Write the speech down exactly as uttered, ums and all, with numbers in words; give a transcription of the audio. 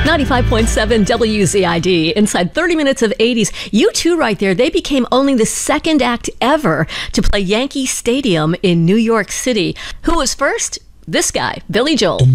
ninety-five point seven W Z I D, inside thirty minutes of eighties. U two right there, they became only the second act ever to play Yankee Stadium in New York City. Who was first? This guy, Billy Joel.